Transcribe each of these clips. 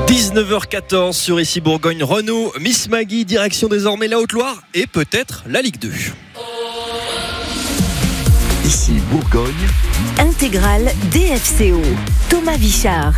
19h14 sur Ici Bourgogne, Renault, Miss Maggie, direction désormais la Haute-Loire et peut-être la Ligue 2. Ici Bourgogne, intégrale DFCO, Thomas Vichard.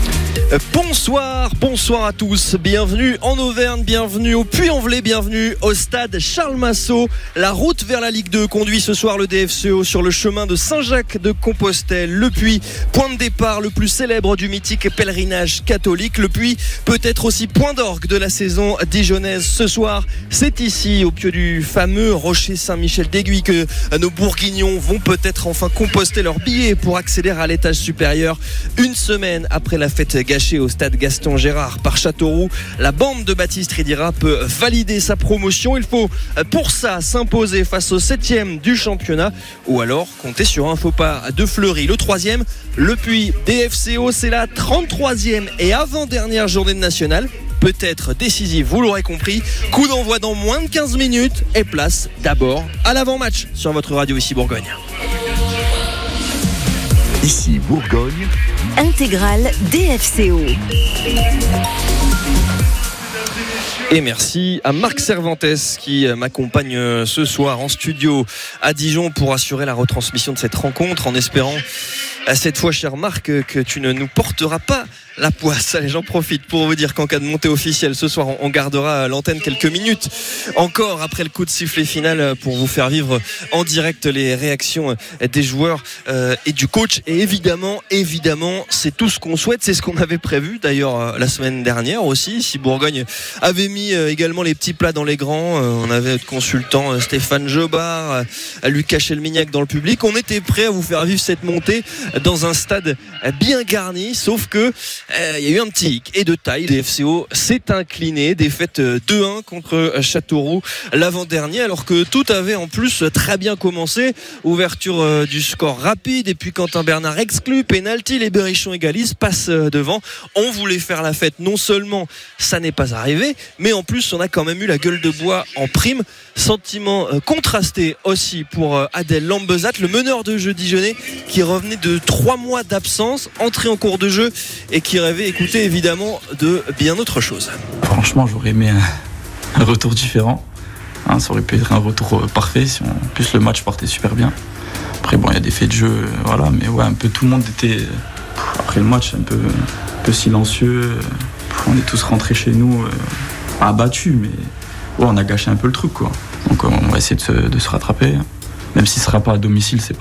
Bonsoir à tous, bienvenue en Auvergne, bienvenue au Puy-en-Velay, bienvenue au stade Charles Massot. La route vers la Ligue 2 conduit ce soir le DFCO sur le chemin de Saint-Jacques-de-Compostelle. Le Puy, point de départ le plus célèbre du mythique pèlerinage catholique. Le Puy peut être aussi point d'orgue de la saison dijonnaise. Ce soir, c'est ici, au pied du fameux rocher Saint-Michel d'Aiguille, que nos bourguignons vont peut-être enfin composter leurs billets pour accéder à l'étage supérieur. Une semaine après la fête gâchée au stade Gaston Gérard par Châteauroux, la bande de Baptiste Ridira peut valider sa promotion. Il faut pour ça s'imposer face au 7e du championnat ou alors compter sur un faux pas de Fleury. Le 3e, le Puy DFCO, c'est la 33e et avant-dernière journée de nationale. Peut-être décisive, vous l'aurez compris. Coup d'envoi dans moins de 15 minutes et place d'abord à l'avant-match sur votre radio Ici Bourgogne. Ici Bourgogne, intégrale DFCO. Et merci à Marc Cervantes qui m'accompagne ce soir en studio à Dijon pour assurer la retransmission de cette rencontre, en espérant cette fois, cher Marc, que tu ne nous porteras pas la poisse. Allez, j'en profite pour vous dire qu'en cas de montée officielle ce soir, on gardera l'antenne quelques minutes encore après le coup de sifflet final pour vous faire vivre en direct les réactions des joueurs et du coach. Et évidemment, c'est tout ce qu'on souhaite, c'est ce qu'on avait prévu d'ailleurs la semaine dernière aussi. Si Bourgogne avait mis également les petits plats dans les grands, on avait notre consultant Stéphane Jobard, Lucas Chelmignac dans le public, on était prêt à vous faire vivre cette montée dans un stade bien garni, sauf que il y a eu un petit hic et de taille. Le DFCO s'est incliné, défaite 2-1 contre Châteauroux l'avant-dernier, alors que tout avait en plus très bien commencé. Ouverture du score rapide et puis Quentin Bernard exclut, pénalty, les Berrichons égalisent, passent devant. On voulait faire la fête, non seulement ça n'est pas arrivé, mais en plus on a quand même eu la gueule de bois en prime. Sentiment contrasté aussi pour Adel Lambezat, le meneur de jeu dijonnais qui revenait de 3 mois d'absence, entré en cours de jeu et qui rêvait, écoutez, évidemment de bien autre chose. Franchement, j'aurais aimé un retour différent. Ça aurait pu être un retour parfait si en plus le match partait super bien. Après bon, il y a des faits de jeu, voilà, mais ouais, un peu tout le monde était après le match un peu silencieux. On est tous rentrés chez nous abattus, mais ouais, on a gâché un peu le truc, quoi. Donc on va essayer de se rattraper. Même si ce sera pas à domicile, c'est pas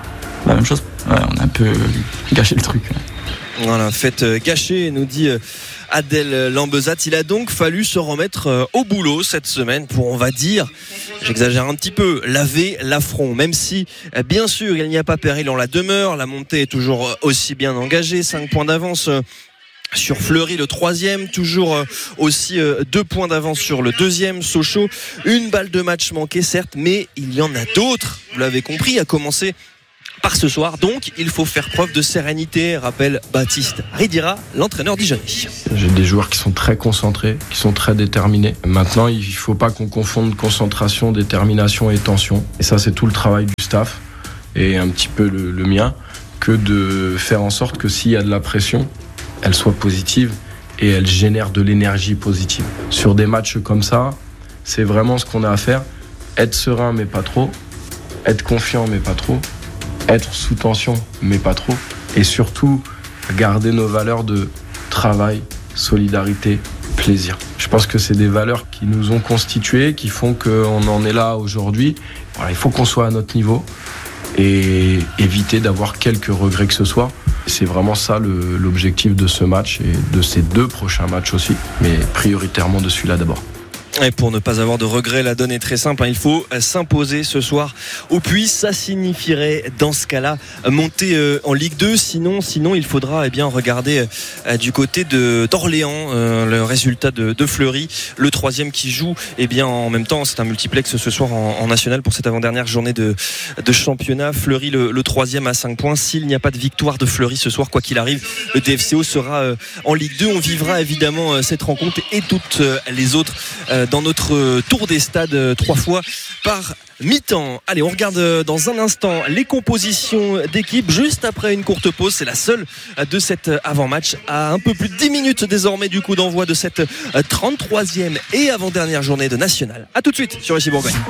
la même chose. Ouais, on a un peu gâché le truc. Voilà, fête gâchée, nous dit Adel Lambezat. Il a donc fallu se remettre au boulot cette semaine pour, on va dire, j'exagère un petit peu, laver l'affront. Même si, bien sûr, il n'y a pas péril en la demeure. La montée est toujours aussi bien engagée. 5 points d'avance sur Fleury, le 3e, toujours aussi 2 points d'avance sur le 2e, Sochaux. Une balle de match manquée, certes, mais il y en a d'autres, vous l'avez compris, à commencer par ce soir. Donc, il faut faire preuve de sérénité, rappelle Baptiste Ridira, l'entraîneur dijonnais. J'ai des joueurs qui sont très concentrés, qui sont très déterminés. Maintenant, il ne faut pas qu'on confonde concentration, détermination et tension. Et ça, c'est tout le travail du staff et un petit peu le mien, que de faire en sorte que s'il y a de la pression, elle soit positive et elle génère de l'énergie positive. Sur des matchs comme ça, c'est vraiment ce qu'on a à faire. Être serein, mais pas trop. Être confiant, mais pas trop. Être sous tension, mais pas trop. Et surtout, garder nos valeurs de travail, solidarité, plaisir. Je pense que c'est des valeurs qui nous ont constitués, qui font qu'on en est là aujourd'hui. Voilà, il faut qu'on soit à notre niveau et éviter d'avoir quelques regrets que ce soit. C'est vraiment ça l'objectif de ce match et de ces 2 prochains matchs aussi, mais prioritairement de celui-là d'abord. Et pour ne pas avoir de regrets, la donne est très simple. Il faut s'imposer ce soir au Puy. Ça signifierait dans ce cas-là monter en Ligue 2. Sinon, il faudra regarder du côté d'Orléans le résultat de Fleury, le 3e qui joue en même temps. C'est un multiplex ce soir en national pour cette avant-dernière journée de championnat. Fleury le 3e à 5 points. S'il n'y a pas de victoire de Fleury ce soir, quoi qu'il arrive, le DFCO sera en Ligue 2. On vivra évidemment cette rencontre et toutes les autres dans notre tour des stades 3 fois par mi-temps. Allez, on regarde dans un instant les compositions d'équipe juste après une courte pause. C'est la seule de cet avant-match à un peu plus de 10 minutes désormais du coup d'envoi de cette 33e et avant-dernière journée de National. A tout de suite sur Ici Bourgogne.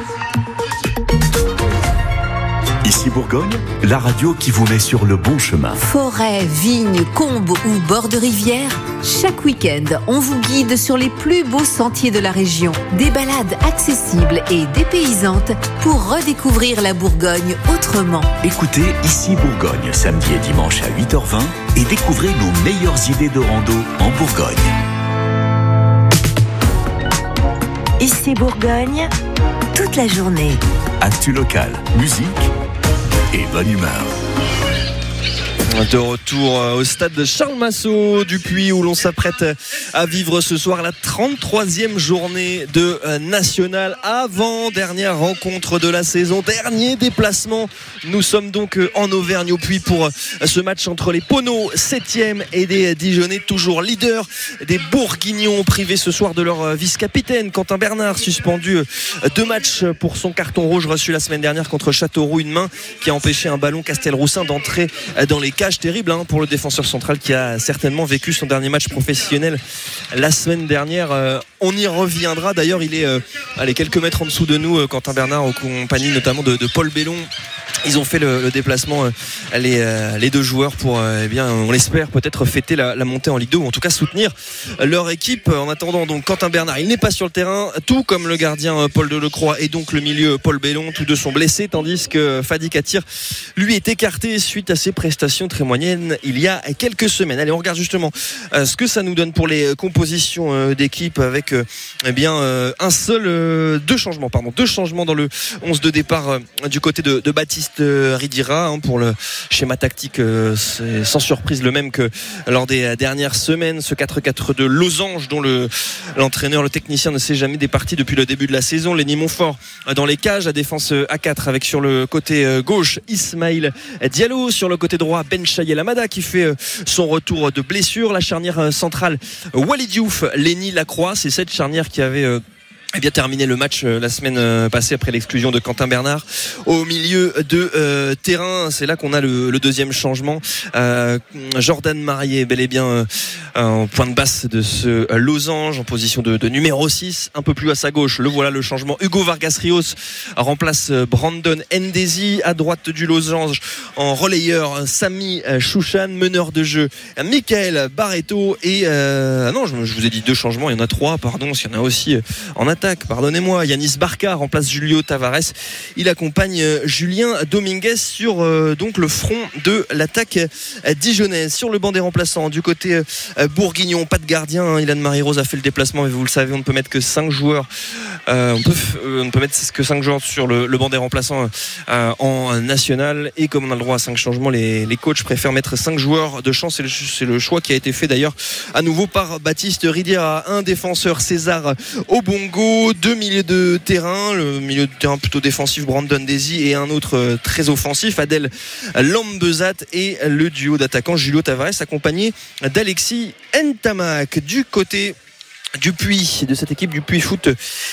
Ici Bourgogne, la radio qui vous met sur le bon chemin. Forêt, vignes, combes ou bord de rivière, chaque week-end, on vous guide sur les plus beaux sentiers de la région. Des balades accessibles et dépaysantes pour redécouvrir la Bourgogne autrement. Écoutez Ici Bourgogne, samedi et dimanche à 8h20 et découvrez nos meilleures idées de rando en Bourgogne. Ici Bourgogne, toute la journée. Actu locale, musique et bonne humeur. De retour au stade de Charles Massot du Puy où l'on s'apprête à vivre ce soir la 33e journée de National, avant-dernière rencontre de la saison, dernier déplacement. Nous sommes donc en Auvergne au Puy pour ce match entre les Poneaux 7e et des Dijonais toujours leaders, des Bourguignons privés ce soir de leur vice-capitaine Quentin Bernard, suspendu 2 matchs pour son carton rouge reçu la semaine dernière contre Châteauroux, une main qui a empêché un ballon Castelroussin d'entrer dans les cages. Terrible pour le défenseur central qui a certainement vécu son dernier match professionnel la semaine dernière. On y reviendra. D'ailleurs, il est quelques mètres en dessous de nous, Quentin Bernard, en compagnie notamment de Paul Bellon. Ils ont fait le déplacement, les deux joueurs, pour, on l'espère, peut-être fêter la montée en Ligue 2 ou en tout cas soutenir leur équipe. En attendant, donc Quentin Bernard, il n'est pas sur le terrain, tout comme le gardien Paul Delecroix et donc le milieu Paul Bellon. Tous deux sont blessés, tandis que Fadi Katir, lui, est écarté suite à ses prestations très moyennes il y a quelques semaines. Allez, on regarde justement ce que ça nous donne pour les compositions d'équipe avec deux changements dans le 11 de départ du côté de Baptiste Ridira, pour le schéma tactique, c'est sans surprise le même que lors des dernières semaines, ce 4-4-2 losange dont l'entraîneur, le technicien ne s'est jamais départi depuis le début de la saison. Lenny Montfort dans les cages, la défense à 4 avec sur le côté gauche Ismaïl Diallo, sur le côté droit Ben Chayel Amada qui fait son retour de blessure, la charnière centrale Walid Diouf, Lenny Lacroix, c'est cette charnière qui avait terminé le match la semaine passée après l'exclusion de Quentin Bernard. Au milieu de terrain, c'est là qu'on a le deuxième changement. Jordan Marié, bel et bien en point de basse de ce losange, en position de numéro 6, un peu plus à sa gauche. Le voilà, le changement. Hugo Vargas Rios remplace Brandon Ndesi. À droite du losange, en relayeur, Sami Chouchan, meneur de jeu Michael Barreto et je vous ai dit 2 changements, il y en a 3, pardon, s'il y en a aussi en attaque, pardonnez-moi. Yanis Barca remplace Julio Tavares. Il accompagne Julien Dominguez sur donc le front de l'attaque dijonnaise. Sur le banc des remplaçants du côté bourguignon, pas de gardien, Ilan Marie-Rose a fait le déplacement, mais vous le savez, on ne peut mettre que 5 joueurs. On ne peut mettre que 5 joueurs sur le banc des remplaçants en national, et comme on a le droit à 5 changements, les coachs préfèrent mettre 5 joueurs de chance. C'est le choix qui a été fait d'ailleurs à nouveau par Baptiste Ridira. Un défenseur, César Obongo, 2 milieux de terrain, le milieu de terrain plutôt défensif Brandon Desi et un autre très offensif Adel Lambezat, et le duo d'attaquants Julio Tavares accompagné d'Alexis Ntamak. Du côté du Puy, de cette équipe du Puy Foot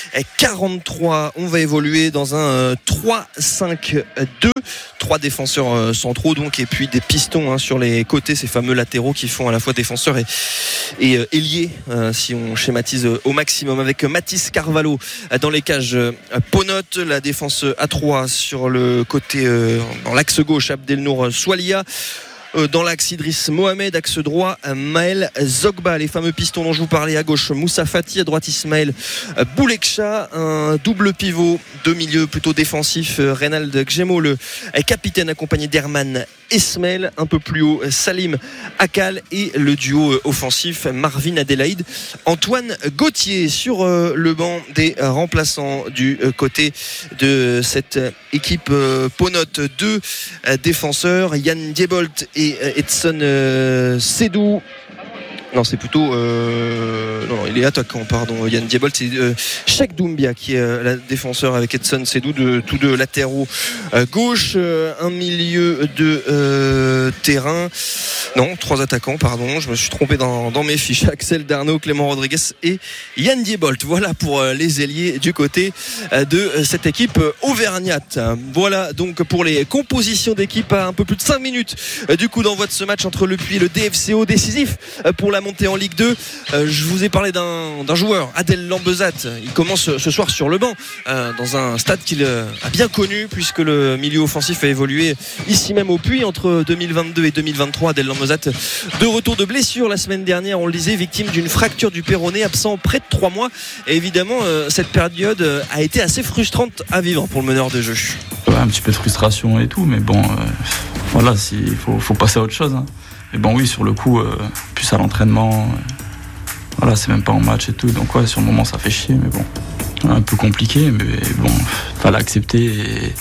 43, on va évoluer dans un 3-5-2, 3 défenseurs centraux donc, et puis des pistons sur les côtés, ces fameux latéraux qui font à la fois défenseurs et ailiers, si on schématise au maximum, avec Mathis Carvalho dans les cages Ponote, la défense à 3 sur le côté, dans l'axe gauche Abdelnour Soualia, dans l'axe Idriss Mohamed, axe droit Maël Zogba, les fameux pistons dont je vous parlais à gauche Moussa Fati, à droite Ismaël Bouleksha, un double pivot, 2 milieux plutôt défensifs, Reynald Gemo, le capitaine, accompagné d'Herman Esmail, un peu plus haut Salim Akal, et le duo offensif Marvin Adelaide, Antoine Gauthier. Sur le banc des remplaçants du côté de cette équipe Ponote, 2 défenseurs, Yann Diebolt et Edson Sedou. Non, c'est plutôt non, il est attaquant, pardon. Yann Diebold, c'est Cheikh Doumbia qui est la défenseur avec Edson Sedou, tous deux latéraux gauche, un milieu de terrain. Non, 3 attaquants, pardon. Je me suis trompé dans mes fiches. Axel Darnaud, Clément Rodriguez et Yann Diebold. Voilà pour les ailiers du côté de cette équipe auvergnate. Voilà donc pour les compositions d'équipe à un peu plus de 5 minutes du coup d'envoi de ce match entre Le Puy et le DFCO, décisif pour la montée en Ligue 2. Je vous ai parlé d'un joueur, Adel Lambezat. Il commence ce soir sur le banc dans un stade qu'il a bien connu puisque le milieu offensif a évolué ici même au Puy entre 2022 et 2023. Adel Lambezat de retour de blessure la semaine dernière, on le disait, victime d'une fracture du péroné, absent près de 3 mois. Et évidemment cette période a été assez frustrante à vivre pour le meneur de jeu. Ouais, un petit peu de frustration et tout, mais bon voilà, il faut passer à autre chose, hein. Mais bon, oui, sur le coup, plus à l'entraînement, voilà, c'est même pas en match et tout, donc ouais, sur le moment ça fait chier, mais bon, un peu compliqué, mais bon, fallait accepter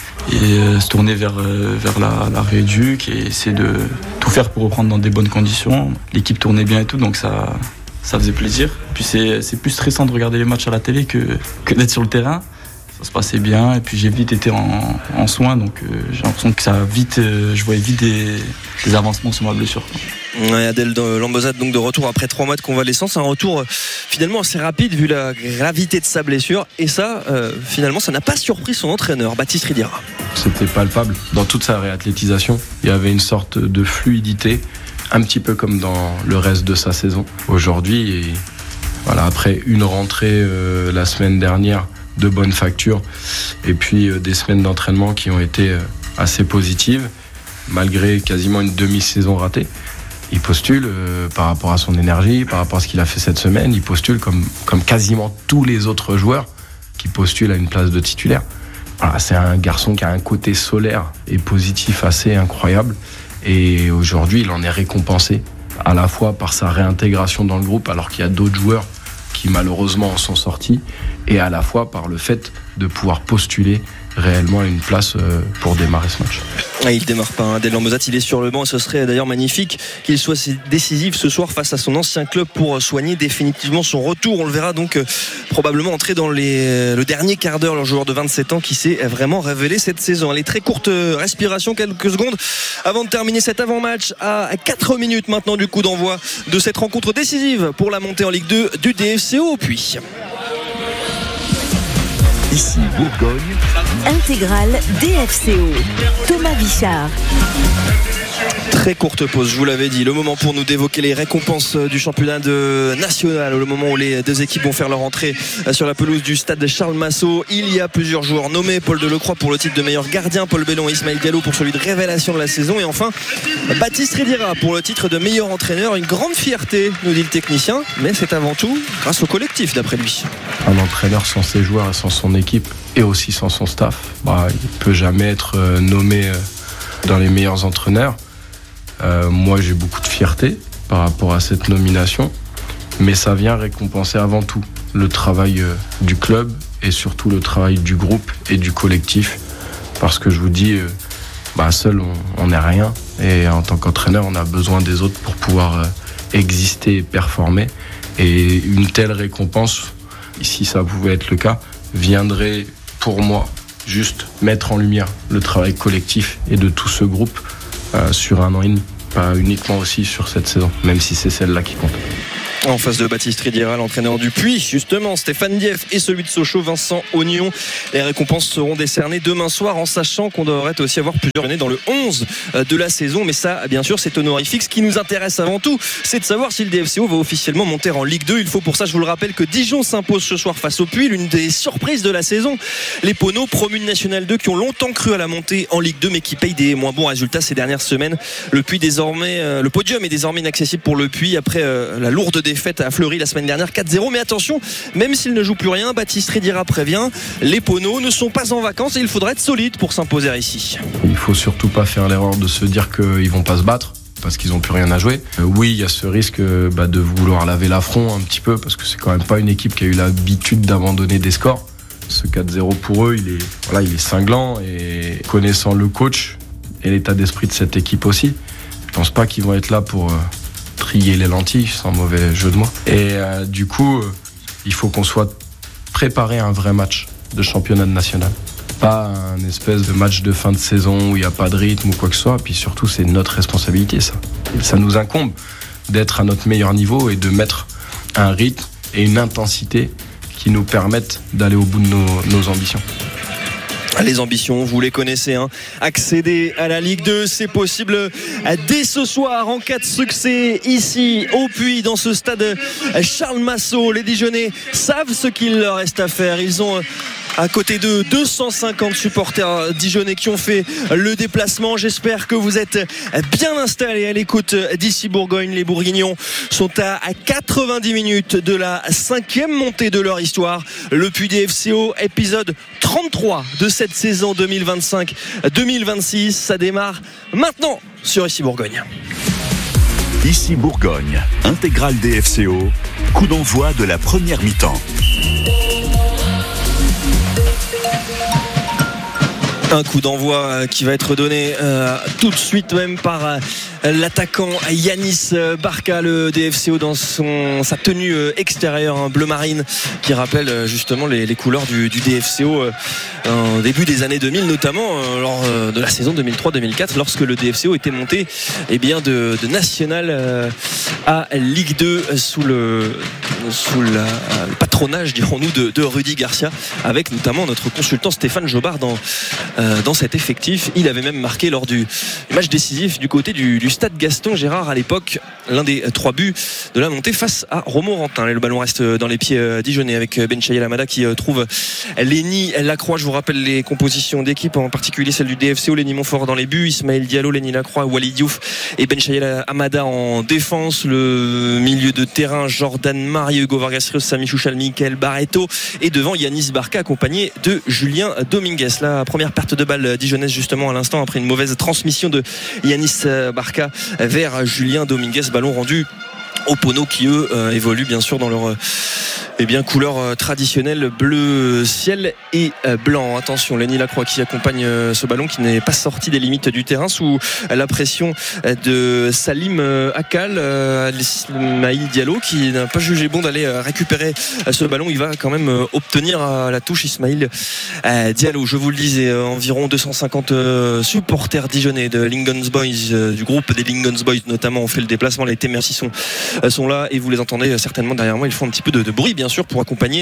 et se tourner vers la rééduque et essayer de tout faire pour reprendre dans des bonnes conditions. L'équipe tournait bien et tout, donc ça faisait plaisir. Puis c'est plus stressant de regarder les matchs à la télé que d'être sur le terrain. Ça se passait bien et puis j'ai vite été en soins, donc j'ai l'impression que je voyais vite des avancements sur ma blessure. Ouais, Adel Lambezat donc de retour après 3 mois de convalescence, un retour finalement assez rapide vu la gravité de sa blessure, et ça finalement ça n'a pas surpris son entraîneur Baptiste Ridiera. C'était palpable dans toute sa réathlétisation, il y avait une sorte de fluidité, un petit peu comme dans le reste de sa saison aujourd'hui. Et voilà, après une rentrée la semaine dernière de bonne facture et puis des semaines d'entraînement qui ont été assez positives malgré quasiment une demi-saison ratée. Il postule par rapport à son énergie, par rapport à ce qu'il a fait cette semaine, il postule comme quasiment tous les autres joueurs qui postulent à une place de titulaire. Voilà, c'est un garçon qui a un côté solaire et positif assez incroyable, et aujourd'hui il en est récompensé à la fois par sa réintégration dans le groupe alors qu'il y a d'autres joueurs qui malheureusement en sont sortis, et à la fois par le fait de pouvoir postuler réellement à une place pour démarrer ce match. Ah, il démarre pas, Adel Lambezat, il est sur le banc, et ce serait d'ailleurs magnifique qu'il soit décisif ce soir face à son ancien club pour soigner définitivement son retour. On le verra donc probablement entrer dans le dernier quart d'heure, le joueur de 27 ans qui s'est vraiment révélé cette saison. Allez, très courte respiration, quelques secondes avant de terminer cet avant-match à 4 minutes maintenant du coup d'envoi de cette rencontre décisive pour la montée en Ligue 2 du DFCO au Puy. Ici Bourgogne. Intégrale DFCO. Thomas Vichard. Très courte pause, je vous l'avais dit, le moment pour nous d'évoquer les récompenses du championnat national, le moment où les deux équipes vont faire leur entrée sur la pelouse du stade Charles Massot. Il y a plusieurs joueurs nommés: Paul Delecroix pour le titre de meilleur gardien, Paul Bellon et Ismaël Diallo pour celui de révélation de la saison, et enfin Baptiste Ridiera pour le titre de meilleur entraîneur. Une grande fierté, nous dit le technicien, mais c'est avant tout grâce au collectif d'après lui. Un entraîneur sans ses joueurs et sans son équipe, et aussi sans son staff, il ne peut jamais être nommé dans les meilleurs entraîneurs. Moi j'ai beaucoup de fierté par rapport à cette nomination, mais ça vient récompenser avant tout le travail du club et surtout le travail du groupe et du collectif, parce que je vous dis, seul on n'est rien, et en tant qu'entraîneur on a besoin des autres pour pouvoir exister et performer, et une telle récompense, si ça pouvait être le cas, viendrait pour moi juste mettre en lumière le travail collectif et de tout ce groupe sur 1 an et demi, pas uniquement aussi sur cette saison, même si c'est celle-là qui compte. En face de Baptiste Ridiera, l'entraîneur du Puy, justement, Stéphane Dieff, et celui de Sochaux, Vincent Ognon. Les récompenses seront décernées demain soir, en sachant qu'on devrait aussi avoir plusieurs années dans le 11 de la saison. Mais ça, bien sûr, c'est honorifique. Ce qui nous intéresse avant tout, c'est de savoir si le DFCO va officiellement monter en Ligue 2. Il faut pour ça, je vous le rappelle, que Dijon s'impose ce soir face au Puy, l'une des surprises de la saison. Les Poneaux, promus de National 2, qui ont longtemps cru à la montée en Ligue 2, mais qui payent des moins bons résultats ces dernières semaines. Le podium est désormais inaccessible pour le Puy après la lourde défaite à Fleury la semaine dernière, 4-0. Mais attention, même s'il ne joue plus rien, Baptiste Ridiera prévient, les Poneaux ne sont pas en vacances et il faudra être solide pour s'imposer ici. Il faut surtout pas faire l'erreur de se dire qu'ils vont pas se battre parce qu'ils n'ont plus rien à jouer. Oui, il y a ce risque de vouloir laver l'affront un petit peu, parce que c'est quand même pas une équipe qui a eu l'habitude d'abandonner des scores. Ce 4-0 pour eux, il est cinglant, et connaissant le coach et l'état d'esprit de cette équipe aussi, je pense pas qu'ils vont être là pour trier les lentilles, sans mauvais jeu de mots. Et du coup, il faut qu'on soit préparé à un vrai match de championnat national. Pas un espèce de match de fin de saison où il n'y a pas de rythme ou quoi que ce soit. Puis surtout, c'est notre responsabilité, ça. Ça nous incombe d'être à notre meilleur niveau et de mettre un rythme et une intensité qui nous permettent d'aller au bout de nos ambitions. Les ambitions, vous les connaissez, hein. Accéder à la Ligue 2, c'est possible dès ce soir en cas de succès ici au Puy, dans ce stade Charles Massot. Les Dijonnais savent ce qu'il leur reste à faire. Ils ont à côté de 250 supporters dijonnais qui ont fait le déplacement. J'espère que vous êtes bien installés à l'écoute d'ici Bourgogne. Les Bourguignons sont à 90 minutes de la 5e montée de leur histoire. Le Puy des FCO, épisode 33 de cette saison 2025-2026. Ça démarre maintenant sur Ici Bourgogne. Ici Bourgogne, intégrale des FCO, coup d'envoi de la première mi-temps. Un coup d'envoi qui va être donné tout de suite même par l'attaquant Yanis Barca, le DFCO, dans sa tenue extérieure bleu marine qui rappelle justement les couleurs du DFCO au début des années 2000, notamment lors de la saison 2003-2004, lorsque le DFCO était monté de National à Ligue 2 sous le patronage, dirons-nous, de Rudy Garcia, avec notamment notre consultant Stéphane Jobard dans cet effectif. Il avait même marqué lors du match décisif du côté du stade Gaston Gérard à l'époque, l'un des 3 buts de la montée face à Romorantin. Le ballon reste dans les pieds dijonnais avec Ben Chayel Amada qui trouve Lenny Lacroix. Je vous rappelle les compositions d'équipe, en particulier celle du DFCO. Lenny Montfort dans les buts, Ismaël Diallo, Lenny Lacroix, Walid Diouf et Ben Chayel Amada en défense. Le milieu de terrain, Jordan Marie, Hugo Vargas Rios, Sami Chouchal, Michael Barreto, et devant Yanis Barca accompagné de Julien Dominguez. La première perte de balle dijonnaise justement à l'instant après une mauvaise transmission de Yanis Barca vers Julien Dominguez, ballon rendu aux Pono qui eux évoluent bien sûr dans leur couleur traditionnelle bleu ciel et blanc. Attention, Lenny Lacroix qui accompagne ce ballon qui n'est pas sorti des limites du terrain sous la pression de Salim Akal. Ismaïl Diallo qui n'a pas jugé bon d'aller récupérer ce ballon. Il va quand même obtenir à la touche Ismaïl Diallo. Je vous le disais, environ 250 supporters dijonnais de Lingon's Boys, du groupe des Lingon's Boys notamment, ont fait le déplacement. Les Temercy sont là et vous les entendez certainement derrière moi. Ils font un petit peu de bruit bien sûr pour accompagner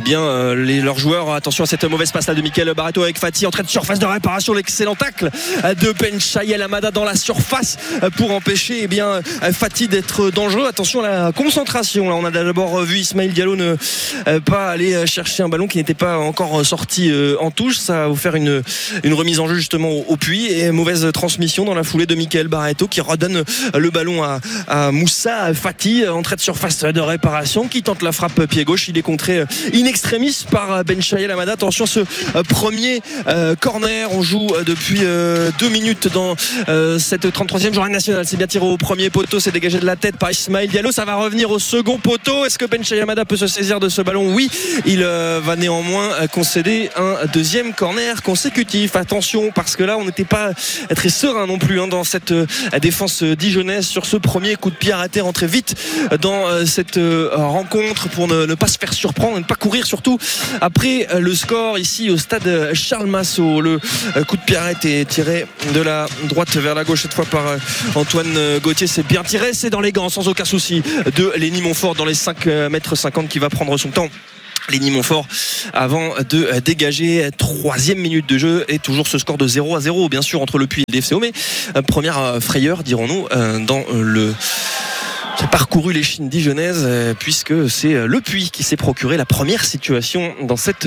leurs joueurs. Attention à cette mauvaise passe là de Michael Barreto avec Fatih, entrée de surface de réparation, l'excellent tacle de Ben Chayel Amada dans la surface pour empêcher Fatih d'être dangereux. Attention à la concentration là. On a d'abord vu Ismaël Diallo ne pas aller chercher un ballon qui n'était pas encore sorti en touche. Ça va vous faire une remise en jeu justement au Puy, et mauvaise transmission dans la foulée de Michael Barreto qui redonne le ballon à Moussa Fatih, entrée de surface de réparation, qui tente la frappe pied gauche. Il est contré in extremis par Ben Chayel Amada. Attention ce premier corner. On joue depuis 2 minutes dans cette 33e journée nationale. C'est bien tiré au premier poteau, c'est dégagé de la tête par Ismaël Diallo. Ça va revenir au second poteau. Est-ce que Ben Chayel Amada peut se saisir de ce ballon? Oui, il va néanmoins concéder un deuxième corner consécutif. Attention, parce que là on n'était pas très serein non plus dans cette défense dijonnaise sur ce premier coup de pied arrêté. Rentrer vite dans cette rencontre pour ne pas se faire surprendre et ne pas courir, surtout après le score ici au stade Charles Massot. Le coup de pied arrêté tiré de la droite vers la gauche cette fois par Antoine Gauthier. C'est bien tiré, c'est dans les gants sans aucun souci de Lenny Montfort dans les 5,50 m qui va prendre son temps. Lenny Montfort avant de dégager. 3e minute de jeu et toujours ce score de 0-0 bien sûr entre le Puy et le DFCO, mais première frayeur dirons-nous dans le parcouru les Chines dijonnaises, puisque c'est le Puy qui s'est procuré la première situation dans cette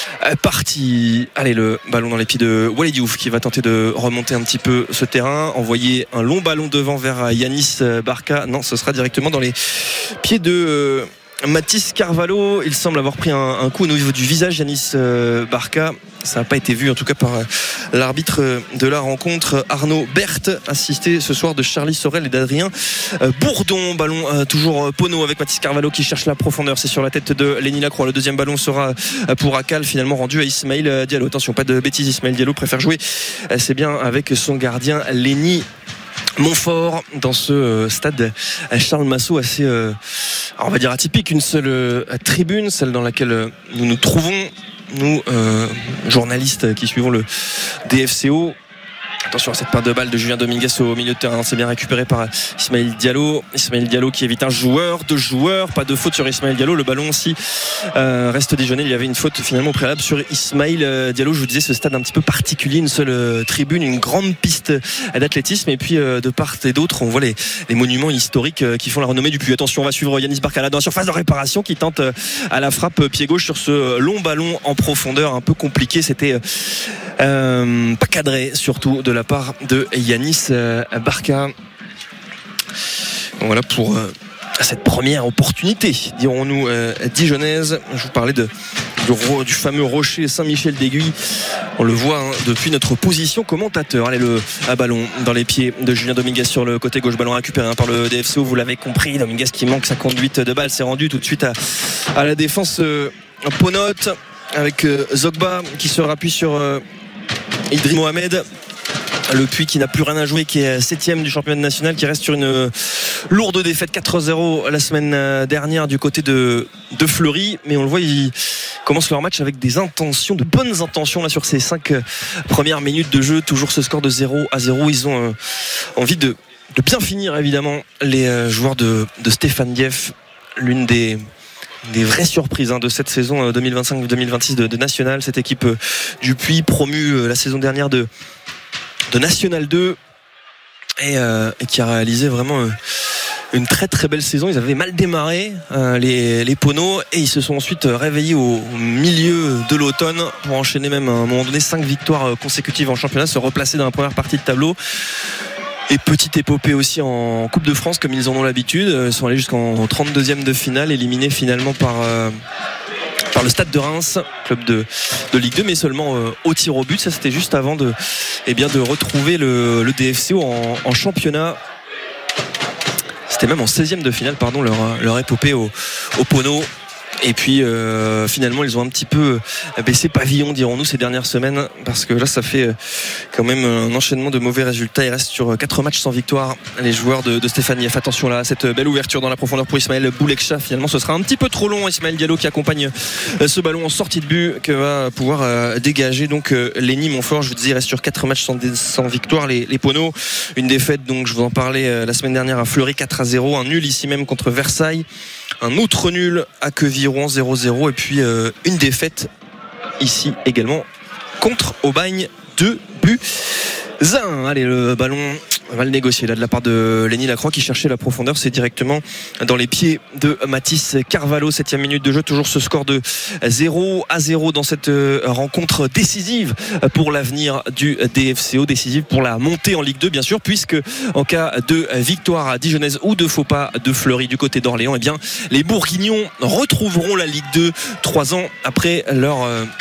partie. Allez, le ballon dans les pieds de Walid Diouf qui va tenter de remonter un petit peu ce terrain, envoyer un long ballon devant vers Yanis Barca. Non, ce sera directement dans les pieds de Mathis Carvalho. Il semble avoir pris un coup au niveau du visage, Yanis Barca. Ça n'a pas été vu en tout cas par l'arbitre de la rencontre, Arnaud Berthe, assisté ce soir de Charlie Sorel et d'Adrien Bourdon. Ballon toujours Pono avec Mathis Carvalho qui cherche la profondeur. C'est sur la tête de Lenny Lacroix. Le deuxième ballon sera pour Akal, finalement rendu à Ismaël Diallo. Attention, pas de bêtises, Ismaël Diallo préfère jouer, c'est bien avec son gardien Lenny Montfort dans ce stade Charles Massot assez on va dire atypique, une seule tribune, celle dans laquelle nous nous trouvons, nous journalistes qui suivons le DFCO. Attention à cette paire de balles de Julien Dominguez au milieu de terrain, c'est bien récupéré par Ismaël Diallo qui évite deux joueurs, pas de faute sur Ismaël Diallo. Le ballon aussi reste dijonais. Il y avait une faute finalement au préalable sur Ismaël Diallo. Je vous disais, ce stade un petit peu particulier, une seule tribune, une grande piste d'athlétisme, et puis de part et d'autre on voit les monuments historiques qui font la renommée du Puy. Attention, on va suivre Yanis Barca là dans la surface de réparation qui tente à la frappe pied gauche sur ce long ballon en profondeur un peu compliqué. C'était pas cadré surtout de la part de Yanis Barca. Voilà pour cette première opportunité, dirons-nous, dijonnaise. Je vous parlais du fameux rocher Saint-Michel d'Aiguille. On le voit depuis notre position commentateur. Allez, le ballon dans les pieds de Julien Dominguez sur le côté gauche, ballon récupéré par le DFCO, vous l'avez compris. Dominguez qui manque sa conduite de balle, s'est rendu tout de suite à la défense Ponote avec Zogba qui se rappuie sur Idriss Mohamed. Le Puy qui n'a plus rien à jouer, qui est 7e du championnat national, qui reste sur une lourde défaite 4-0 la semaine dernière du côté de Fleury. Mais on le voit, ils commencent leur match avec des intentions, de bonnes intentions là sur ces 5 premières minutes de jeu. Toujours ce score de 0-0. Ils ont envie de bien finir, évidemment, les joueurs de Stéphane Dieff. L'une des vraies surprises de cette saison 2025-2026 de National, cette équipe du Puy, promue la saison dernière de National 2 et qui a réalisé vraiment une très très belle saison. Ils avaient mal démarré les Poneaux, et ils se sont ensuite réveillés au milieu de l'automne pour enchaîner même à un moment donné 5 victoires consécutives en championnat, se replacer dans la première partie de tableau. Et petite épopée aussi en Coupe de France comme ils en ont l'habitude. Ils sont allés jusqu'en 32e de finale, éliminés finalement par le Stade de Reims, club de Ligue 2, mais seulement au tir au but. Ça, c'était juste avant de retrouver le DFCO en championnat. C'était même en 16e de finale, leur épopée au Pono. Et puis finalement ils ont un petit peu baissé pavillon, dirons-nous, ces dernières semaines, parce que là ça fait quand même un enchaînement de mauvais résultats. Ils restent sur 4 matchs sans victoire, les joueurs de Stéphane Dieff. Attention là, cette belle ouverture dans la profondeur pour Ismaël Bouleksha. Finalement ce sera un petit peu trop long. Ismaël Diallo qui accompagne ce ballon en sortie de but, que va pouvoir dégager donc Lenny Montfort. Je vous disais, il reste sur 4 matchs sans victoire, les Poneaux. Une défaite, donc je vous en parlais la semaine dernière, à Fleury 4-0, un nul ici même contre Versailles, un autre nul à Quevilly-Rouen 0-0, et puis une défaite ici également contre Aubagne 2-1. Allez, le ballon va le négocier là de la part de Lenny Lacroix qui cherchait la profondeur. C'est directement dans les pieds de Mathis Carvalho. 7e minute de jeu, toujours ce score de 0-0 dans cette rencontre décisive pour l'avenir du DFCO, décisive pour la montée en Ligue 2 bien sûr, puisque en cas de victoire dijonnaise ou de faux pas de Fleury du côté d'Orléans, eh bien les Bourguignons retrouveront la Ligue 2 3 ans après leur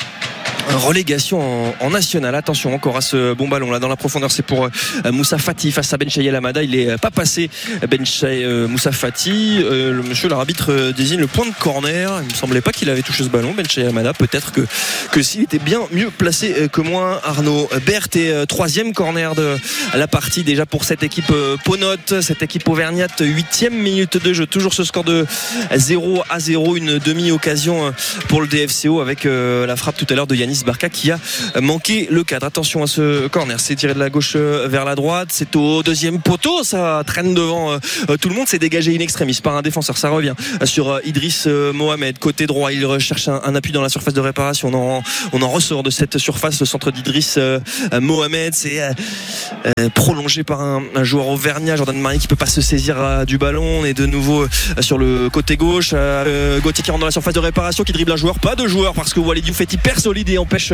relégation en national. Attention encore à ce bon ballon là dans la profondeur, c'est pour Moussa Fati face à Benchaï El Hamada. Il est pas passé Moussa Fati. Le monsieur l'arbitre désigne le point de corner. Il me semblait pas qu'il avait touché ce ballon, Benchaï El Hamada. Peut-être que s'il était bien mieux placé que moi. Arnaud Berthe est 3e corner de la partie déjà pour cette équipe Ponote, cette équipe auvergnate. 8e minute de jeu, toujours ce score de 0-0, une demi-occasion pour le DFCO avec la frappe tout à l'heure de Yanis Barca qui a manqué le cadre. Attention à ce corner, c'est tiré de la gauche vers la droite, c'est au deuxième poteau, ça traîne devant tout le monde, c'est dégagé in extremis par un défenseur. Ça revient sur Idriss Mohamed, côté droit, il recherche un appui dans la surface de réparation. On en ressort de cette surface. Le centre d'Idriss Mohamed, c'est prolongé par un joueur auvergnat, Jordan Marie, qui peut pas se saisir du ballon. On est de nouveau sur le côté gauche, Gauthier qui rentre dans la surface de réparation, qui dribble un joueur, pas de joueur, parce que Walid Diouf est hyper solide et empêche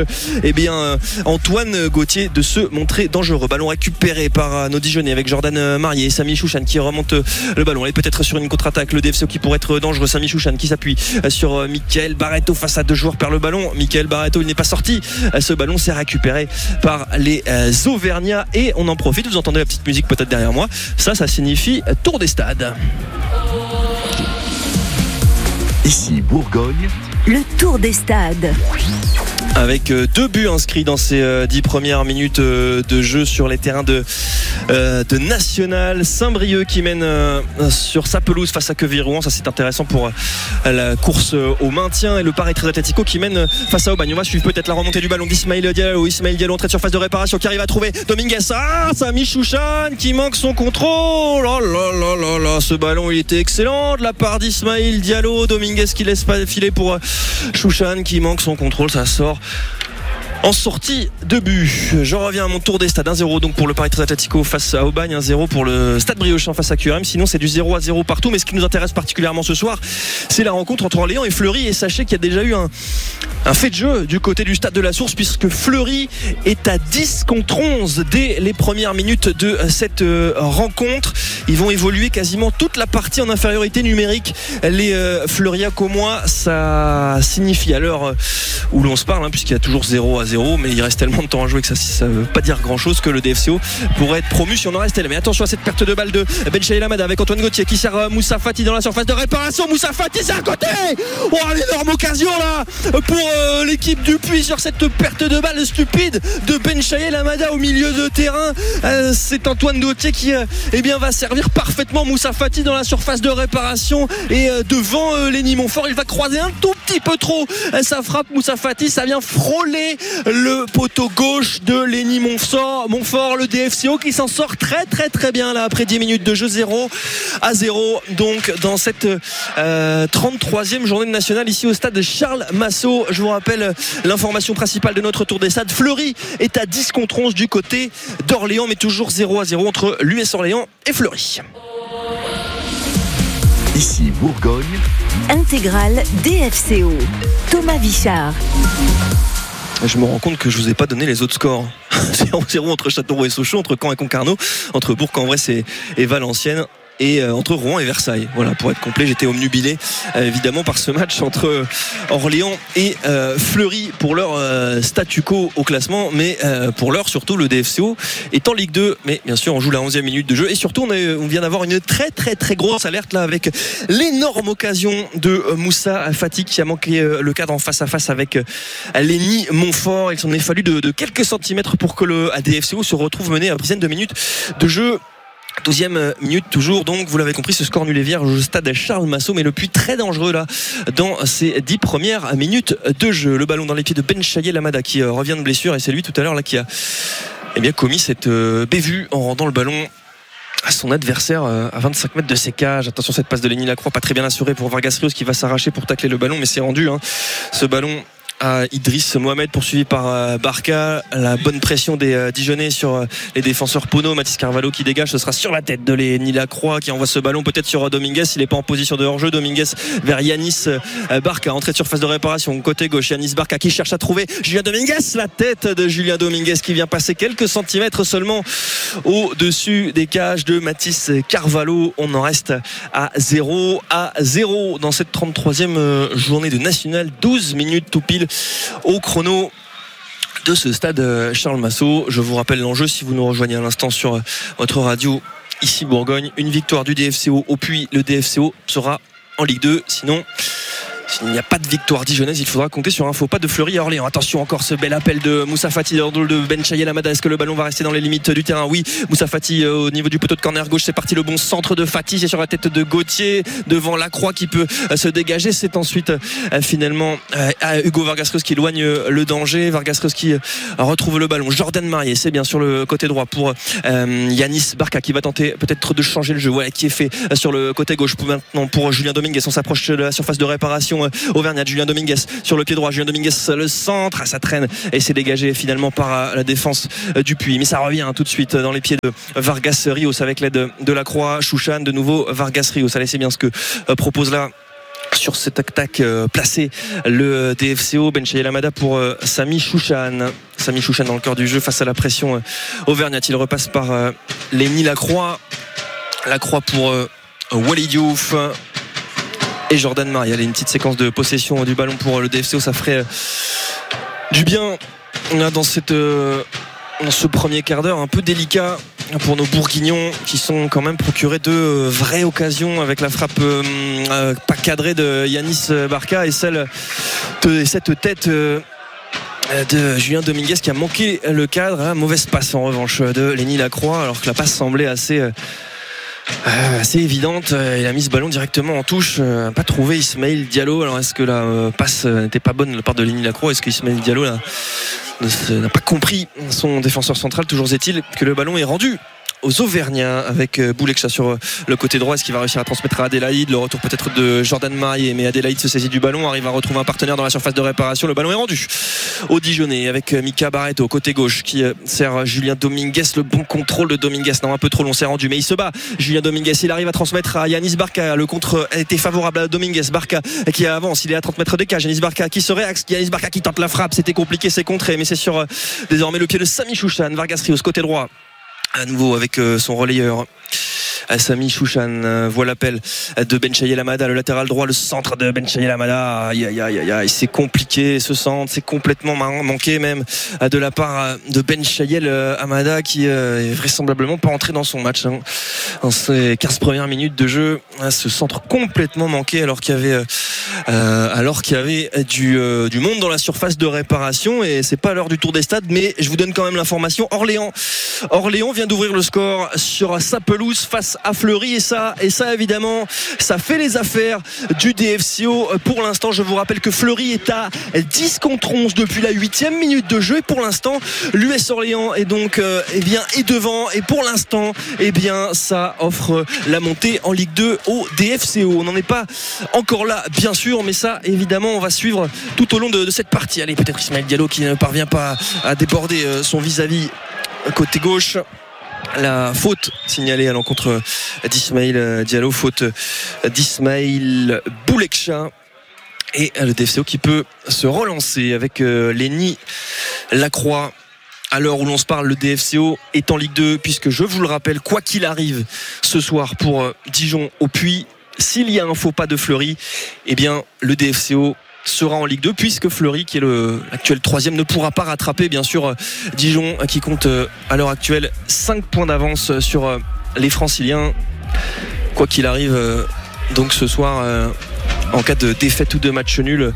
Antoine Gauthier de se montrer dangereux. Ballon récupéré par nos Dijonnais avec Jordan Marié et Samy Chouchan qui remonte le ballon. Elle est peut-être sur une contre-attaque, le DFCO qui pourrait être dangereux. Samy Chouchan qui s'appuie sur Michael Barreto face à 2 joueurs, perd le ballon. Michael Barreto, il n'est pas sorti. Ce ballon s'est récupéré par les Auvergnats et on en profite. Vous entendez la petite musique peut-être derrière moi. Ça signifie tour des stades. Ici Bourgogne, le tour des stades. Avec 2 buts inscrits dans ces 10 premières minutes de jeu sur les terrains de de National. Saint-Brieuc qui mène sur sa pelouse face à Quevilly-Rouen. Ça c'est intéressant pour la course au maintien. Et le Paris Très Atletico qui mène face à Aubagne. On va suivre peut-être la remontée du ballon d'Ismaël Diallo. Ismaël Diallo entrée de surface de réparation qui arrive à trouver Dominguez. Samy Chouchan qui manque son contrôle. Oh là là là là, ce ballon il était excellent de la part d'Ismaël Diallo. Dominguez qui laisse pas filer pour Chouchan qui manque son contrôle. Ça sort en sortie de but. Je reviens à mon tour des stades. 1-0 donc pour le Paris Très Atletico face à Aubagne, 1-0 pour le Stade Briochin face à QRM. Sinon c'est du 0-0 partout. Mais ce qui nous intéresse particulièrement ce soir, c'est la rencontre entre Orléans et Fleury. Et sachez qu'il y a déjà eu un fait de jeu du côté du Stade de la Source, puisque Fleury est à 10 contre 11 dès les premières minutes de cette rencontre. Ils vont évoluer quasiment toute la partie en infériorité numérique. Les Fleuriacs au moins, ça signifie à l'heure où l'on se parle, puisqu'il y a toujours 0-0, mais il reste tellement de temps à jouer que ça veut pas dire grand chose, que le DFCO pourrait être promu si on en restait là. Mais attention à cette perte de balle de Benchaï Lamada avec Antoine Gauthier qui sert Moussa Fati dans la surface de réparation. Moussa Fati c'est à côté. Oh, l'énorme occasion là pour l'équipe du Puy sur cette perte de balle stupide de Benchaï Lamada au milieu de terrain. C'est Antoine Gauthier qui va servir parfaitement Moussa Fati dans la surface de réparation et devant Lenny Montfort. Il va croiser un tout petit peu trop sa frappe. Moussa Fati, ça vient frôler le poteau gauche de Lenny Montfort. Le DFCO qui s'en sort très très très bien là après 10 minutes de jeu. 0-0 donc dans cette 33e journée de nationale ici au stade Charles Massot. Je vous rappelle l'information principale de notre tour des stades. Fleury est à 10 contre 11 du côté d'Orléans, mais toujours 0-0 entre l'US Orléans et Fleury. Ici Bourgogne. Intégrale DFCO. Thomas Vichard. Je me rends compte que je vous ai pas donné les autres scores. 0-0 entre Châteauroux et Sochaux, entre Caen et Concarneau, entre Bourg-en-Bresse et Valenciennes, et entre Rouen et Versailles. Voilà, pour être complet, j'étais omnubilé évidemment par ce match entre Orléans et Fleury pour leur statu quo au classement, mais pour l'heure surtout le DFCO est en Ligue 2, mais bien sûr on joue la 11e minute de jeu, et surtout on vient d'avoir une très très très grosse alerte là avec l'énorme occasion de Moussa Fati qui a manqué le cadre en face à face avec Lenny Montfort. Il s'en est fallu de quelques centimètres pour que le DFCO se retrouve mené à une dizaine de minutes de jeu. 12e minute toujours, donc vous l'avez compris, ce score nul et vierge au stade Charles Massot, mais le Puy très dangereux là dans ces 10 premières minutes de jeu. Le ballon dans les pieds de Benchaï Lamada qui revient de blessure, et c'est lui tout à l'heure là qui a commis cette bévue en rendant le ballon à son adversaire à 25 mètres de ses cages. Attention, cette passe de Lenny Lacroix pas très bien assurée pour Vargas Rios qui va s'arracher pour tacler le ballon, mais c'est rendu ce ballon à Idriss Mohamed, poursuivi par Barca. La bonne pression des Dijonais sur les défenseurs Pono. Mathis Carvalho qui dégage, ce sera sur la tête de Lenny Lacroix qui envoie ce ballon peut-être sur Dominguez. Il n'est pas en position de hors-jeu. Dominguez vers Yanis Barca, entrée de surface de réparation côté gauche. Yanis Barca qui cherche à trouver Julien Dominguez. La tête de Julien Dominguez qui vient passer quelques centimètres seulement au-dessus des cages de Mathis Carvalho. On en reste à 0-0 dans cette 33e journée de nationale. 12 minutes tout pile au chrono de ce stade Charles Massot. Je vous rappelle l'enjeu si vous nous rejoignez à l'instant sur votre radio ici Bourgogne. Une victoire du DFCO au Puy, le DFCO sera en Ligue 2. Sinon, s'il n'y a pas de victoire dijonnaise, il faudra compter sur un faux pas de Fleury à Orléans. Attention, encore ce bel appel de Moussa Fati dans le dos de Benchaï Lamada. Est-ce que le ballon va rester dans les limites du terrain? Oui, Moussa Fati au niveau du poteau de corner gauche, c'est parti. Le bon centre de Fati, c'est sur la tête de Gauthier devant Lacroix qui peut se dégager. C'est ensuite finalement Hugo Vargas Rios qui éloigne le danger. Vargas Rios qui retrouve le ballon. Jordan Marié, c'est bien sur le côté droit pour Yanis Barca qui va tenter peut-être de changer le jeu. Voilà qui est fait sur le côté gauche maintenant pour Julien Dominguez. On s'approche de la surface de réparation Auvergnat. Julien Dominguez sur le pied droit. Julien Dominguez le centre, ça traîne et c'est dégagé finalement par la défense du Puy, mais ça revient tout de suite dans les pieds de Vargas Rios avec l'aide de Lacroix. Chouchan de nouveau. Vargas Rios, allez, c'est bien ce que propose là sur cette attaque placée le DFCO. Benchaï Lamada pour Samy Chouchan dans le cœur du jeu face à la pression Auvergnat. Il repasse par Lenny Lacroix pour Walid Diouf et Jordan Marie. Allez, une petite séquence de possession du ballon pour le DFCO, ça ferait du bien là dans ce premier quart d'heure un peu délicat pour nos Bourguignons qui sont quand même procurés de vraies occasions avec la frappe pas cadrée de Yanis Barca et cette tête de Julien Dominguez qui a manqué le cadre. Mauvaise passe en revanche de Lenny Lacroix, alors que la passe semblait assez évidente. Il a mis ce ballon directement en touche. Pas trouvé Ismaël Diallo. Alors est-ce que la passe n'était pas bonne de la part de Lenny Lacroix? Est-ce que Ismaël Diallo n'a pas compris son défenseur central? Toujours est-il que le ballon est rendu aux Auvergnats avec Bouleksha sur le côté droit. Est-ce qu'il va réussir à transmettre à Adélaïde? Le retour peut-être de Jordan Marié, mais Adélaïde se saisit du ballon, arrive à retrouver un partenaire dans la surface de réparation. Le ballon est rendu au Dijonais avec Mika Barreto côté gauche qui sert Julien Dominguez. Le bon contrôle de Dominguez, non, un peu trop long, c'est rendu, mais il se bat. Julien Dominguez, il arrive à transmettre à Yanis Barca. Le contre a été favorable à Dominguez. Barca qui avance, il est à 30 mètres des cages. Yanis Barca qui se réaxe, Yanis Barca qui tente la frappe. C'était compliqué, c'est contré, mais c'est sur désormais le pied de Sami Chouchan. Vargas Rios côté droit à nouveau avec son relayeur Sami Chouchan. Voit l'appel de Benchayel Amada, le latéral droit, le centre de Benchayel Amada. Aïe, c'est compliqué ce centre, c'est complètement manqué même de la part de Benchayel Amada qui est vraisemblablement pas entré dans son match dans ces 15 premières minutes de jeu. Ce centre complètement manqué alors qu'il y avait du monde dans la surface de réparation, et c'est pas l'heure du tour des stades, mais je vous donne quand même l'information. Orléans vient d'ouvrir le score sur sa pelouse face à Fleury, et ça évidemment ça fait les affaires du DFCO. Pour l'instant, je vous rappelle que Fleury est à 10 contre 11 depuis la 8e minute de jeu, et pour l'instant l'US Orléans est donc est devant, et pour l'instant ça offre la montée en Ligue 2 au DFCO. On n'en est pas encore là bien sûr, mais ça évidemment on va suivre tout au long de cette partie. Allez, peut-être Ismaël Diallo qui ne parvient pas à déborder son vis-à-vis côté gauche. La faute signalée à l'encontre d'Ismaël Diallo, faute d'Ismaël Bouleksha, et le DFCO qui peut se relancer avec Lenny Lacroix. À l'heure où l'on se parle, le DFCO est en Ligue 2, puisque je vous le rappelle, quoi qu'il arrive ce soir pour Dijon au Puy, s'il y a un faux pas de Fleury, le DFCO sera en Ligue 2, puisque Fleury, qui est l'actuel 3e, ne pourra pas rattraper bien sûr Dijon, qui compte à l'heure actuelle 5 points d'avance sur les Franciliens. Quoi qu'il arrive donc ce soir, en cas de défaite ou de match nul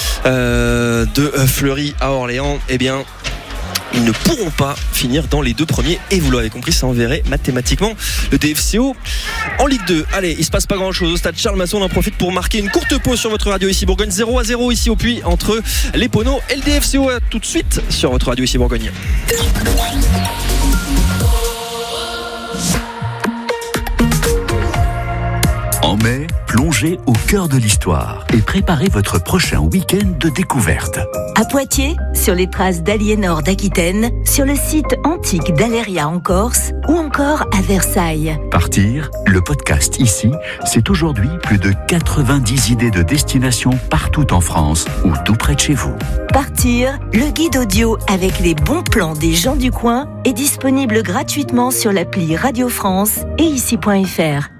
de Fleury à Orléans, ils ne pourront pas finir dans les 2 premiers, et vous l'avez compris, ça enverrait mathématiquement le DFCO en Ligue 2. Allez, il se passe pas grand chose au stade Charles Masson. On en profite pour marquer une courte pause sur votre radio ici Bourgogne. 0-0 ici au Puy entre les Poneaux et le DFCO. À tout de suite sur votre radio ici Bourgogne. En mai, plongez au cœur de l'histoire et préparez votre prochain week-end de découverte. À Poitiers, sur les traces d'Aliénor d'Aquitaine, sur le site antique d'Aléria en Corse, ou encore à Versailles. Partir, le podcast ici, c'est aujourd'hui plus de 90 idées de destinations partout en France ou tout près de chez vous. Partir, le guide audio avec les bons plans des gens du coin est disponible gratuitement sur l'appli Radio France et ici.fr.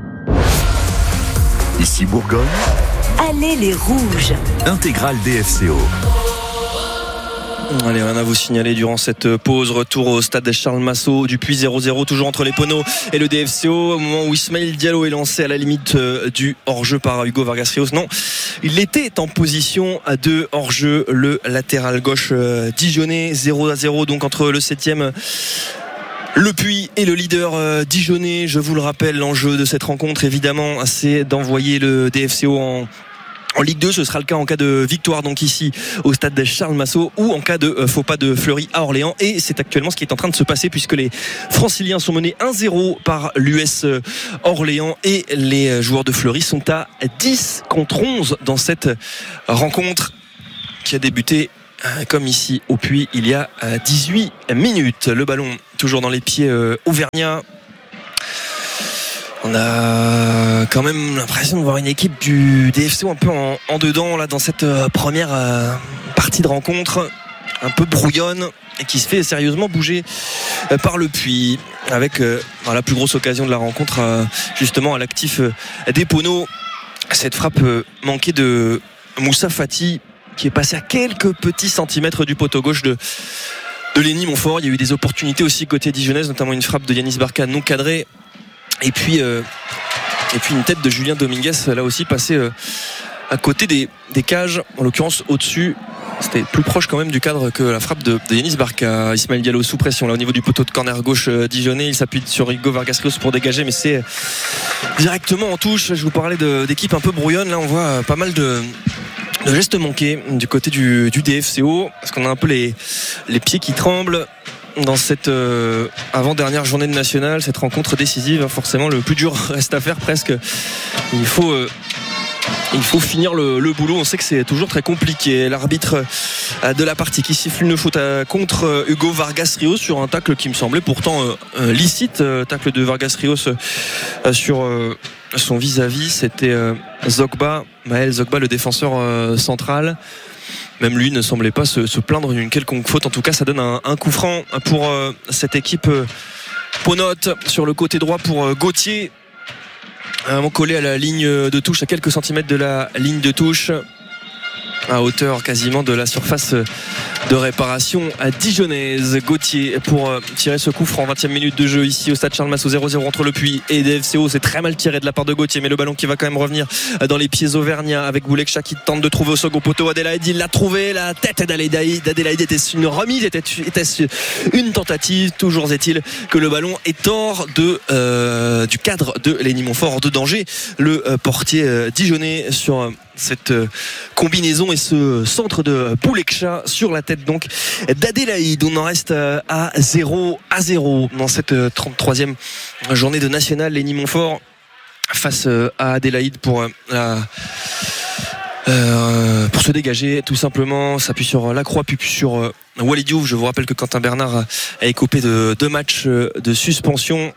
Ici Bourgogne, Allez les Rouges. intégrale DFCO. Allez, rien à vous signaler durant cette pause. Retour au stade Charles Masson du Puy, 0-0 toujours entre les Poneaux et le DFCO, au moment où Ismaël Diallo est lancé à la limite du hors-jeu par Hugo Vargas Rios. Non, il était en position de hors-jeu, le latéral gauche dijonnais. 0-0 donc entre le 7e Le Puy et le leader dijonnais. Je vous le rappelle, l'enjeu de cette rencontre évidemment, c'est d'envoyer le DFCO en Ligue 2. Ce sera le cas en cas de victoire donc ici au stade Charles Masson, ou en cas de faux pas de Fleury à Orléans, et c'est actuellement ce qui est en train de se passer, puisque les Franciliens sont menés 1-0 par l'US Orléans, et les joueurs de Fleury sont à 10 contre 11 dans cette rencontre qui a débuté comme ici au Puy il y a 18 minutes. Le ballon toujours dans les pieds auvergnats. On a quand même l'impression de voir une équipe du DFCO un peu en dedans là dans cette première partie de rencontre, un peu brouillonne, et qui se fait sérieusement bouger par le Puy, avec la plus grosse occasion de la rencontre justement à l'actif des Poneaux. Cette frappe manquée de Moussa Fati, qui est passé à quelques petits centimètres du poteau gauche de Lenny Montfort. Il y a eu des opportunités aussi côté dijonnaise, notamment une frappe de Yanis Barca non cadrée, et puis une tête de Julien Dominguez là aussi passée à côté des cages, en l'occurrence au-dessus C'était plus proche quand même du cadre que la frappe de Yanis Barca. Ismaël Diallo sous pression là au niveau du poteau de corner gauche dijonnais. Il s'appuie sur Hugo Vargas Rios pour dégager, mais c'est directement en touche. Je vous parlais d'équipe un peu brouillonne. Là on voit pas mal de gestes manqués du côté du DFCO, parce qu'on a un peu les pieds qui tremblent dans cette avant-dernière journée de nationale, cette rencontre décisive. Forcément le plus dur reste à faire presque. Il faut finir le boulot. On sait que c'est toujours très compliqué. L'arbitre de la partie qui siffle une faute contre Hugo Vargas Rios sur un tacle qui me semblait pourtant licite. Tacle de Vargas Rios sur son vis-à-vis. C'était Maël Zogba, le défenseur central. Même lui ne semblait pas se plaindre d'une quelconque faute. En tout cas, ça donne un coup franc pour cette équipe Ponote sur le côté droit pour Gauthier. Collé à la ligne de touche, à quelques centimètres de la ligne de touche, à hauteur quasiment de la surface de réparation à dijonnaise. Gauthier pour tirer ce coup franc. 20e minute de jeu ici au stade Charles Massot, 0-0 entre le Puy et DFCO. C'est très mal tiré de la part de Gauthier, mais le ballon qui va quand même revenir dans les pieds auvergnats avec Boulekcha qui tente de trouver au second poteau Adélaïde. Il l'a trouvé, la tête d'Adélaïde. Était-ce une remise, était-ce une tentative? Toujours est-il que le ballon est hors du cadre de Lenny Montfort, hors de danger. Le portier dijonnais sur cette combinaison et ce centre de Boulekcha sur la tête donc d'Adélaïde. On en reste à 0-0 dans cette 33e journée de nationale. Lenny Montfort face à Adélaïde pour se dégager tout simplement. S'appuie sur Lacroix puis sur Walid Diouf. Je vous rappelle que Quentin Bernard a écopé de 2 matchs de suspension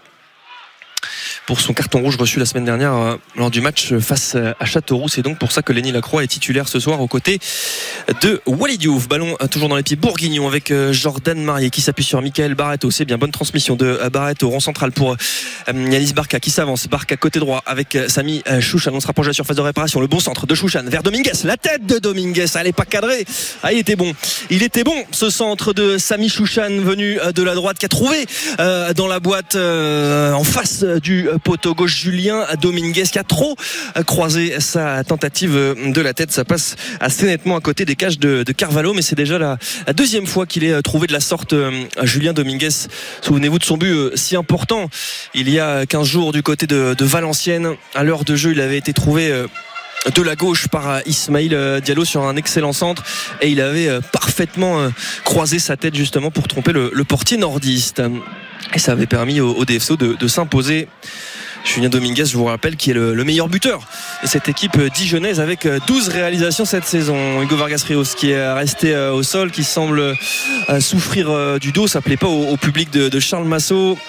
pour son carton rouge reçu la semaine dernière lors du match face à Châteauroux. C'est donc pour ça que Lenny Lacroix est titulaire ce soir aux côtés de Walid Diouf. Ballon toujours dans les pieds bourguignon avec Jordan Marié qui s'appuie sur Michael Barreto. C'est bien, bonne transmission de Barreto, rond central pour Yanis Barca qui s'avance. Barca côté droit avec Sami Chouchan. On se rapproche de la surface de réparation. Le bon centre de Chouchan vers Dominguez. La tête de Dominguez, elle n'est pas cadrée. Il était bon ce centre de Sami Chouchan venu de la droite qui a trouvé dans la boîte en face du poteau gauche Julien Dominguez qui a trop croisé sa tentative de la tête. Ça passe assez nettement à côté des cages de Carvalho, mais c'est déjà la deuxième fois qu'il est trouvé de la sorte. Julien Dominguez, souvenez-vous de son but si important il y a 15 jours du côté de Valenciennes. À l'heure de jeu, il avait été trouvé de la gauche par Ismaël Diallo sur un excellent centre et il avait parfaitement croisé sa tête justement pour tromper le portier nordiste, et ça avait permis au DFCO de s'imposer. Julien Dominguez, je vous rappelle, qui est le meilleur buteur de cette équipe dijonnaise avec 12 réalisations cette saison. Hugo Vargas Rios qui est resté au sol, qui semble souffrir du dos. Ça plaît pas au public de Charles Massot.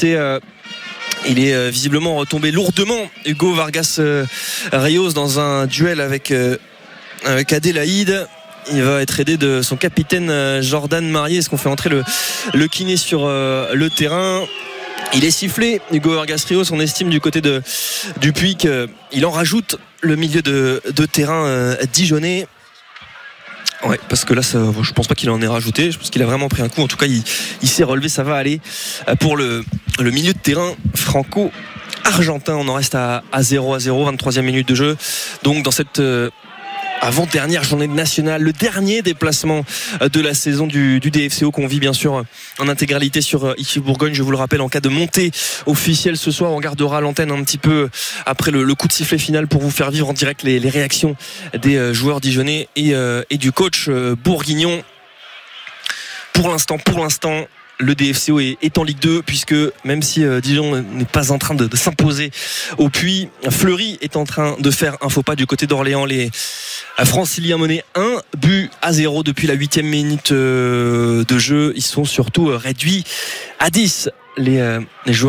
Il est visiblement retombé lourdement, Hugo Vargas Rios, dans un duel avec Adélaïde. Il va être aidé de son capitaine Jordan Marié. Est-ce qu'on fait entrer le kiné sur le terrain? Il est sifflé, Hugo Vargas Rios. On estime du côté du Puy qu'il en rajoute le milieu de terrain dijonnais. Ouais, parce que là, je pense pas qu'il en ait rajouté. Je pense qu'il a vraiment pris un coup. En tout cas, il s'est relevé. Ça va aller pour le milieu de terrain franco-argentin. On en reste à 0-0, 23e minute de jeu. Donc, dans cette avant-dernière journée de nationale, le dernier déplacement de la saison du DFCO qu'on vit bien sûr en intégralité sur IFI Bourgogne. Je vous le rappelle, en cas de montée officielle ce soir, on gardera l'antenne un petit peu après le coup de sifflet final pour vous faire vivre en direct les réactions des joueurs dijonnais et du coach bourguignon. Pour l'instant, le DFCO est en Ligue 2, puisque même si Dijon n'est pas en train de s'imposer au Puy, Fleury est en train de faire un faux pas du côté d'Orléans. Les Franciliens menaient 1-0 depuis la 8e minute de jeu. Ils sont surtout réduits à 10. Les joueurs